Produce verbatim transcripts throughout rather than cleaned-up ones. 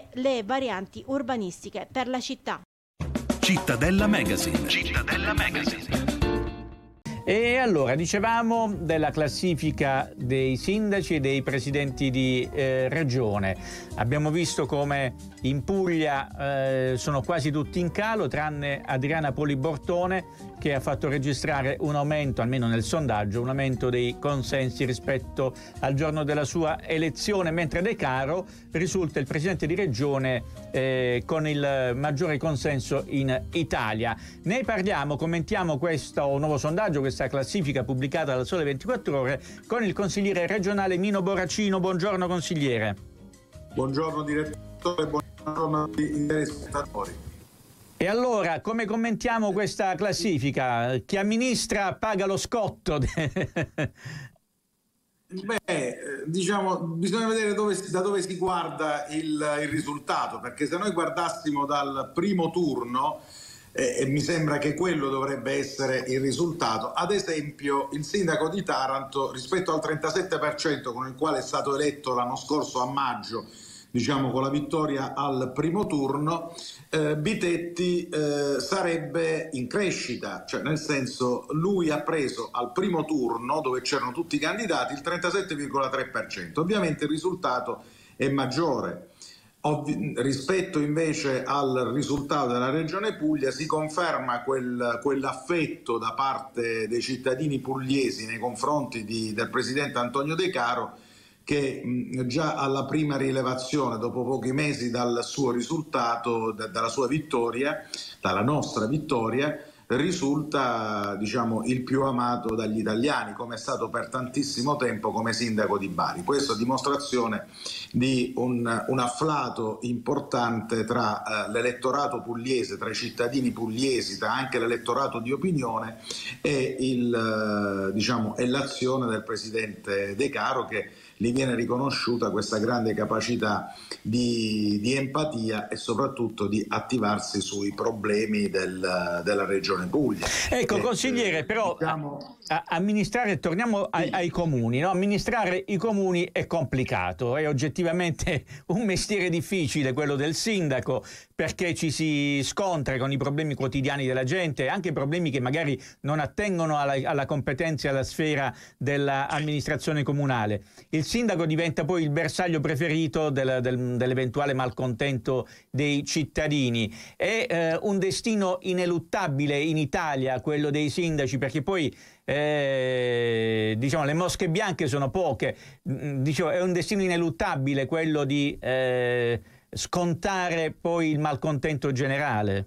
le varianti urbanistiche per la città. Cittadella Magazine. Cittadella Magazine. E allora, dicevamo della classifica dei sindaci e dei presidenti di eh, regione. Abbiamo visto come in Puglia eh, sono quasi tutti in calo, tranne Adriana Poli Bortone, che ha fatto registrare un aumento, almeno nel sondaggio, un aumento dei consensi rispetto al giorno della sua elezione, mentre De Caro risulta il presidente di regione eh, con il maggiore consenso in Italia. Ne parliamo, commentiamo questo nuovo sondaggio, questa classifica pubblicata dal Sole ventiquattro Ore, con il consigliere regionale Mino Boracino. Buongiorno consigliere. Buongiorno direttore, buongiorno ai telespettatori. E allora, come commentiamo questa classifica? Chi amministra paga lo scotto? Beh, diciamo, bisogna vedere dove, da dove si guarda il, il risultato, perché se noi guardassimo dal primo turno, eh, e mi sembra che quello dovrebbe essere il risultato, ad esempio il sindaco di Taranto rispetto al trentasette per cento con il quale è stato eletto l'anno scorso a maggio, diciamo con la vittoria al primo turno, eh, Bitetti eh, sarebbe in crescita, cioè nel senso lui ha preso al primo turno, dove c'erano tutti i candidati, il trentasette virgola tre per cento. Ovviamente il risultato è maggiore. Ovvi- rispetto invece al risultato della Regione Puglia si conferma quel, quell'affetto da parte dei cittadini pugliesi nei confronti di, del presidente Antonio De Caro, che mh, già alla prima rilevazione, dopo pochi mesi dal suo risultato, da, dalla sua vittoria, dalla nostra vittoria, risulta, diciamo, il più amato dagli italiani, come è stato per tantissimo tempo come sindaco di Bari. Questo a dimostrazione di un, un afflato importante tra eh, l'elettorato pugliese, tra i cittadini pugliesi, tra anche l'elettorato di opinione e, il, eh, diciamo, e l'azione del presidente De Caro, che gli viene riconosciuta questa grande capacità di, di empatia e soprattutto di attivarsi sui problemi del, della regione Puglia. Ecco, eh, consigliere, però diciamo... a, amministrare, torniamo ai, sì. ai comuni, no? Amministrare i comuni è complicato, è oggettivamente un mestiere difficile quello del sindaco, perché ci si scontra con i problemi quotidiani della gente, anche problemi che magari non attengono alla, alla competenza e alla sfera dell'amministrazione comunale. Il sindaco diventa poi il bersaglio preferito del, del, dell'eventuale malcontento dei cittadini. È eh, un destino ineluttabile in Italia quello dei sindaci, perché poi eh, diciamo le mosche bianche sono poche. Dicevo, è un destino ineluttabile quello di eh, scontare poi il malcontento generale.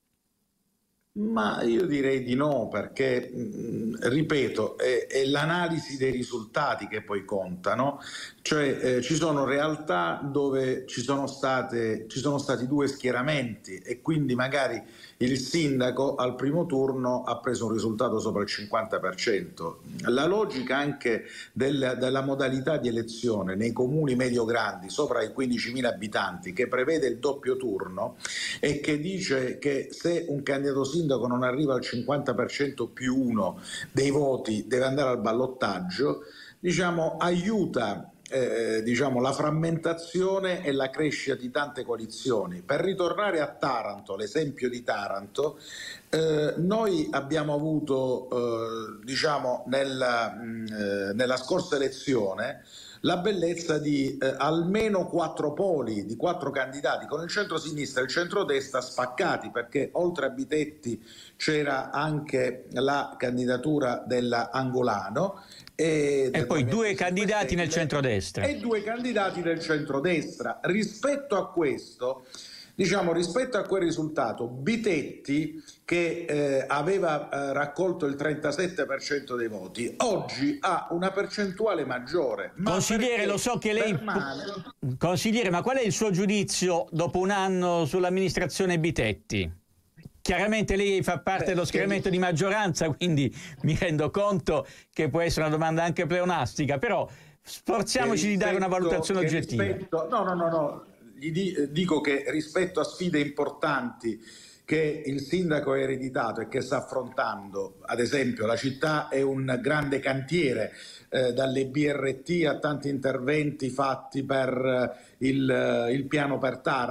Ma io direi di no, perché, mh, ripeto, è, è l'analisi dei risultati che poi contano, cioè eh, ci sono realtà dove ci sono state, ci sono stati due schieramenti e quindi magari il sindaco al primo turno ha preso un risultato sopra il cinquanta per cento. La logica anche del, della modalità di elezione nei comuni medio-grandi sopra i quindicimila abitanti, che prevede il doppio turno e che dice che se un candidato sindaco non arriva al cinquanta per cento più uno dei voti deve andare al ballottaggio, diciamo, aiuta Eh, diciamo, la frammentazione e la crescita di tante coalizioni. Per ritornare a Taranto, l'esempio di Taranto, eh, noi abbiamo avuto eh, diciamo, nella, mh, nella scorsa elezione la bellezza di eh, almeno quattro poli, di quattro candidati, con il centro-sinistra e il centro-destra spaccati, perché oltre a Bitetti c'era anche la candidatura della Angolano, E, e poi due candidati nel centrodestra. E due candidati nel centrodestra. Rispetto a questo, diciamo, rispetto a quel risultato, Bitetti, che eh, aveva eh, raccolto il trentasette per cento dei voti, oggi ha una percentuale maggiore. Ma consigliere, lo so che lei... permane... Consigliere, ma qual è il suo giudizio dopo un anno sull'amministrazione Bitetti? Chiaramente lei fa parte Beh, dello schieramento di maggioranza, quindi mi rendo conto che può essere una domanda anche pleonastica, però sforziamoci rispetto, di dare una valutazione oggettiva. Rispetto, no, no, no, no, gli di, dico che rispetto a sfide importanti che il sindaco ha ereditato e che sta affrontando, ad esempio la città è un grande cantiere, eh, dalle B R T a tanti interventi fatti per il, il piano per Taranto,